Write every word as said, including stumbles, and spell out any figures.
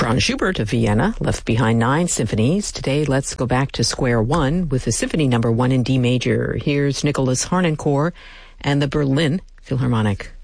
Franz Schubert of Vienna left behind nine symphonies. Today, let's go back to square one with the Symphony Number One in D major. Here's Nicholas Harnoncourt and the Berlin Philharmonic.